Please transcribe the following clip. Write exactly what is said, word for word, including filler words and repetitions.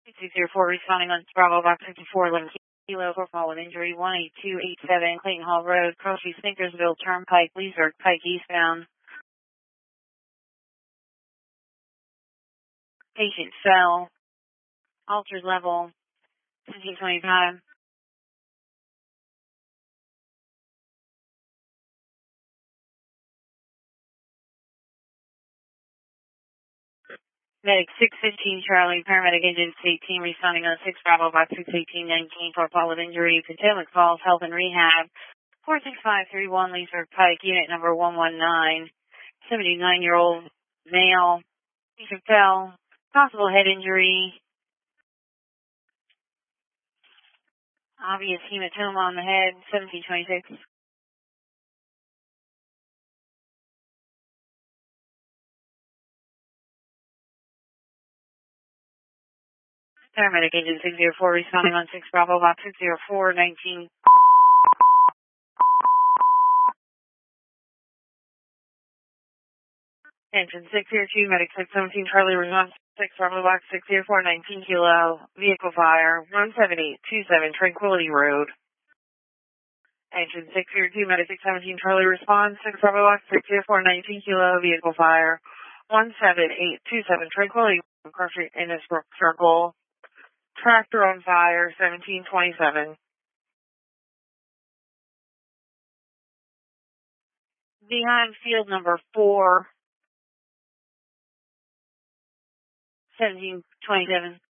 two zero four responding on Bravo Box fifty-four, eleven Kilo for fallen injury, one eight two eight seven Clayton Hall Road, Crossy Snickersville Turnpike, Leesburg Pike eastbound. Patient fell, altered level, seventeen twenty-five. Medic six fifteen Charlie, paramedic agency team responding on six Bravo Box six eighteen nineteen for fallen injury, Potomac Falls Health and Rehab, four six five three one Leesburg Pike, unit number one one nine, seventy-nine-year-old male, patient fell, possible head injury, obvious hematoma on the head, seventeen twenty-six. Paramedic agent six zero four responding on six Bravo Box six zero four nineteen. Engine six zero two, medic six seventeen Charlie response six Bravo Box six zero four nineteen Kilo, vehicle fire, one seven eight two seven Tranquility Road. Engine six zero two, medic six seventeen Charlie response six Bravo Box six zero four nineteen Kilo, vehicle fire, one seven eight two seven Tranquility Road, Crossy Innisbrook Circle. Tractor on fire, seventeen twenty-seven. Behind field number four, seventeen twenty-seven.